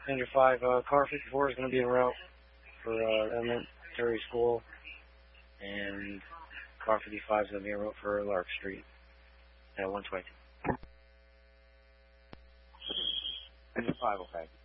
Ranger 5, car 54 is going to be en route for elementary school, and car 55 is going to be en route for Lark Street at 122. Ranger 5, okay.